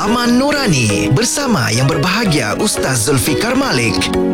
Laman Nurani bersama yang berbahagia Ustaz Zulfikar Malik.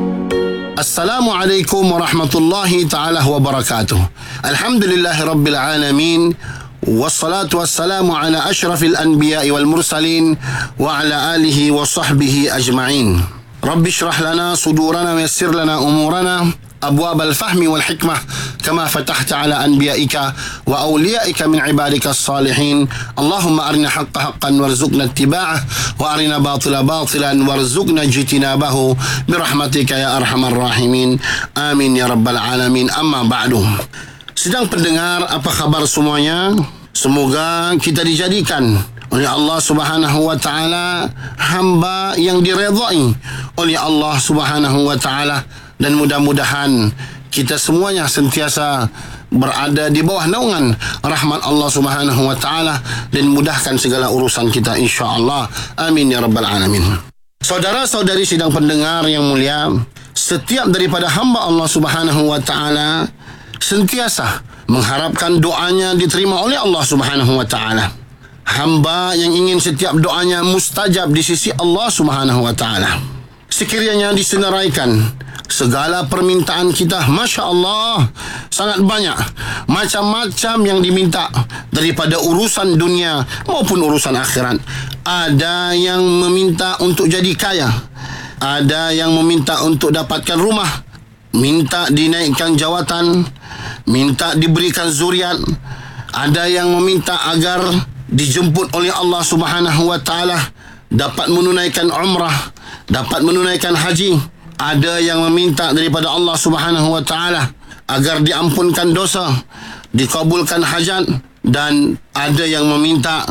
Assalamualaikum warahmatullahi ta'ala wabarakatuh. Alhamdulillahi rabbil alamin. Wassalatu wassalamu ala ashrafil anbiya'i wal mursalin wa ala alihi wa sahbihi ajma'in. Rabbi syrah lana sudurana wa yassir lana umurana abwab al-fahmi wal hikmah kama fatahta ala anbiya'ika wa awliya'ika min ibadika as-salihin. Allahumma arina haqqa haqqan warzuqna ittiba'ah wa arina batila batilan warzuqna jitinabahu birahmatika ya arhamar rahimin. Amin ya rabbal alamin. Amma ba'du. Sedang pendengar, apa khabar semuanya? Semoga kita dijadikan oleh Allah Subhanahu wa taala hamba yang diredai oleh Allah Subhanahu wa taala, dan mudah-mudahan kita semuanya sentiasa berada di bawah naungan rahmat Allah Subhanahu wa taala dan mudahkan segala urusan kita insya-Allah. Amin ya rabbal alamin. Saudara-saudari sidang pendengar yang mulia, setiap daripada hamba Allah Subhanahu wa taala sentiasa mengharapkan doanya diterima oleh Allah Subhanahu wa taala. Hamba yang ingin setiap doanya mustajab di sisi Allah Subhanahu wa taala. Sekiranya disenaraikan segala permintaan kita, Masya Allah, sangat banyak macam-macam yang diminta daripada urusan dunia maupun urusan akhirat. Ada yang meminta untuk jadi kaya, ada yang meminta untuk dapatkan rumah, minta dinaikkan jawatan, minta diberikan zuriat, ada yang meminta agar dijemput oleh Allah Subhanahu wa taala, dapat menunaikan umrah, dapat menunaikan haji. Ada yang meminta daripada Allah Subhanahu wa taala agar diampunkan dosa, dikabulkan hajat, dan ada yang meminta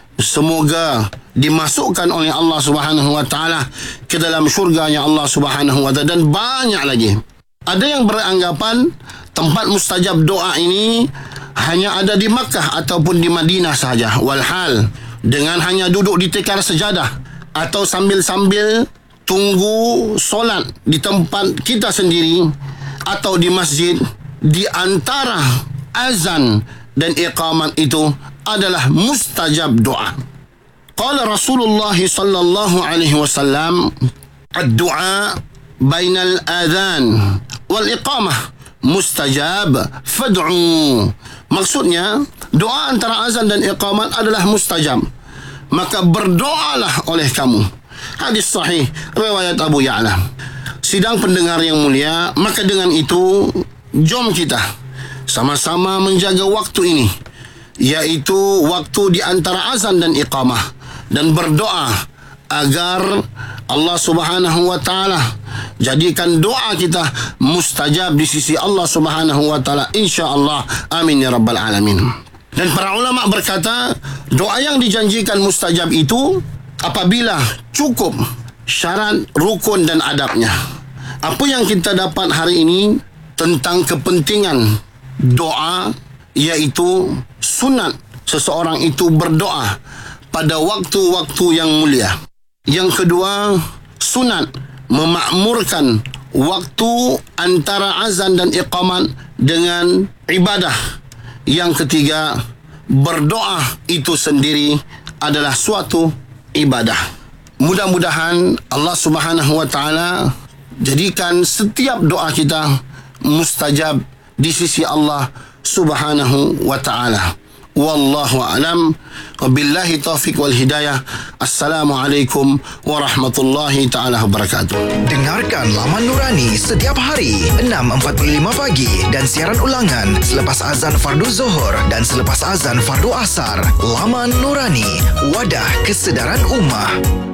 semoga dimasukkan oleh Allah Subhanahu wa taala ke dalam syurganya Allah Subhanahu wa taala, dan banyak lagi. Ada yang beranggapan tempat mustajab doa ini hanya ada di Makkah ataupun di Madinah sahaja. Walhal, dengan hanya duduk di tikar sejadah atau sambil-sambil tunggu solat di tempat kita sendiri atau di masjid, di antara azan dan iqamat itu adalah mustajab doa. Qala Rasulullah sallallahu alaihi wasallam, ad-du'a bainal adhan wal iqamah mustajab fad'u. Maksudnya, doa antara azan dan iqamat adalah mustajab, maka berdoalah oleh kamu. Hadis sahih riwayat Abu Ya'la. Sidang pendengar yang mulia, maka dengan itu jom kita sama-sama menjaga waktu ini, iaitu waktu di antara azan dan iqamah, dan berdoa agar Allah Subhanahu wa taala jadikan doa kita mustajab di sisi Allah Subhanahu wa taala insya-Allah. Amin ya rabbal alamin. Dan para ulama berkata, doa yang dijanjikan mustajab itu apabila cukup syarat, rukun dan adabnya. Apa yang kita dapat hari ini tentang kepentingan doa, iaitu sunat seseorang itu berdoa pada waktu-waktu yang mulia. Yang kedua, sunat memakmurkan waktu antara azan dan iqamat dengan ibadah. Yang ketiga, berdoa itu sendiri adalah suatu ibadah. Mudah-mudahan Allah Subhanahu wa taala jadikan setiap doa kita mustajab di sisi Allah Subhanahu wa taala. Wallahu a'lam. Wabillahi taufiq wal hidayah. Assalamualaikum warahmatullahi taala wabarakatuh. Dengarkan Laman Nurani setiap hari 6.45 pagi dan siaran ulangan selepas azan fardu Zuhur dan selepas azan fardu Asar. Laman Nurani, wadah kesedaran ummah.